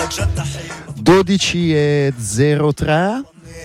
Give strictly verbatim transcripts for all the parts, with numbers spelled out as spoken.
dodici e zero tre.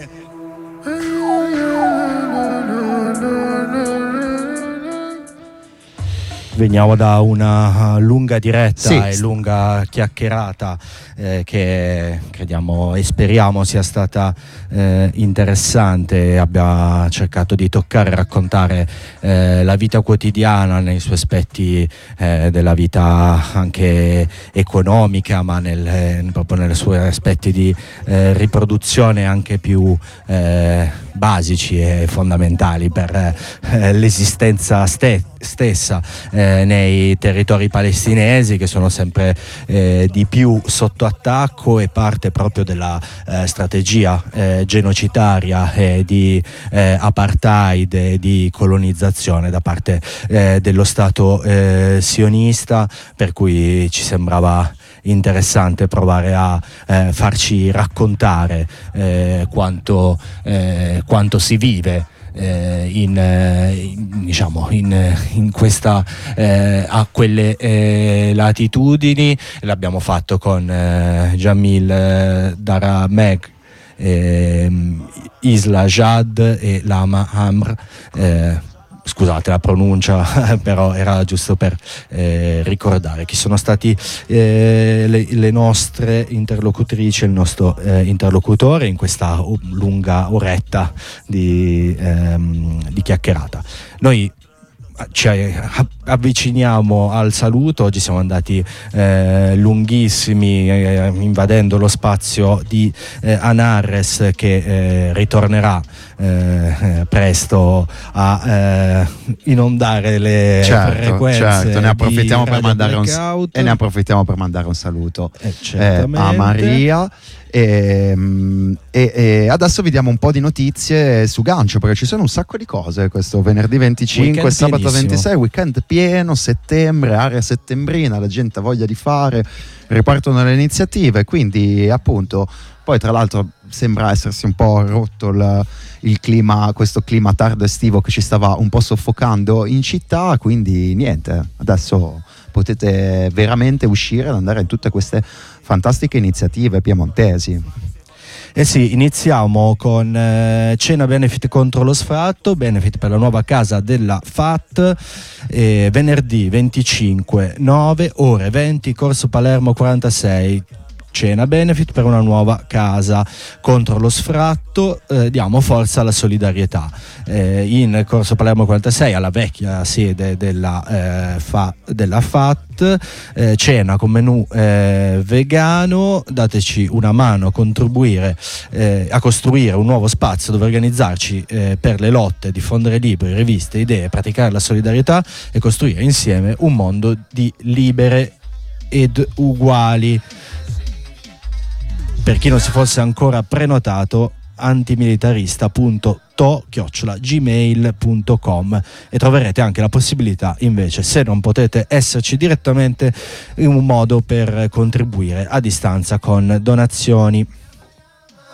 Veniamo da una lunga diretta sì. e lunga chiacchierata eh, che crediamo e speriamo sia stata eh, interessante. Abbia cercato di toccare e raccontare eh, la vita quotidiana nei suoi aspetti eh, della vita anche economica, ma nel, eh, proprio nei suoi aspetti di eh, riproduzione anche più eh, basici e fondamentali per eh, l'esistenza ste- stessa eh, nei territori palestinesi, che sono sempre eh, di più sotto attacco e parte proprio della eh, strategia eh, genocidaria e di eh, apartheid e di colonizzazione da parte eh, dello Stato eh, sionista, per cui ci sembrava interessante provare a eh, farci raccontare eh, quanto, eh, quanto si vive eh, in, eh, in, diciamo in, in questa eh, a quelle eh, latitudini. L'abbiamo fatto con eh, Jamil eh, Darameg, eh, Isla Jad e Lama Amr. eh, Scusate la pronuncia, però era giusto per eh, ricordare chi sono stati eh, le, le nostre interlocutrici, il nostro eh, interlocutore in questa lunga oretta di, ehm, di chiacchierata. Noi ci avviciniamo al saluto. Oggi siamo andati eh, lunghissimi eh, invadendo lo spazio di eh, Anarres, che eh, ritornerà eh, presto a eh, inondare le certo, frequenze. Certo, ne approfittiamo per mandare un, e ne approfittiamo per mandare un saluto eh, eh, a Maria. E, e, e adesso vediamo un po' di notizie su Gancio, perché ci sono un sacco di cose questo venerdì venticinque, weekend sabato pienissimo. ventisei, weekend pieno, settembre, area settembrina, la gente ha voglia di fare, ripartono le iniziative, quindi appunto poi tra l'altro sembra essersi un po' rotto il, il clima, questo clima tardo estivo che ci stava un po' soffocando in città, quindi niente, adesso potete veramente uscire ad andare in tutte queste fantastiche iniziative piemontesi. Eh sì, iniziamo con eh, cena benefit contro lo sfratto, benefit per la nuova casa della F A T, eh, venerdì venticinque, nove ore venti, Corso Palermo quarantasei. Cena benefit per una nuova casa contro lo sfratto, eh, diamo forza alla solidarietà. Eh, in Corso Palermo quarantasei, alla vecchia sede della, eh, fa, della F A T, eh, cena con menù eh, vegano. Dateci una mano a contribuire eh, a costruire un nuovo spazio dove organizzarci eh, per le lotte, diffondere libri, riviste, idee, praticare la solidarietà e costruire insieme un mondo di libere ed uguali. Per chi non si fosse ancora prenotato, antimilitarista punto to chiocciola gmail punto com, e troverete anche la possibilità, invece, se non potete esserci direttamente, in un modo per contribuire a distanza con donazioni.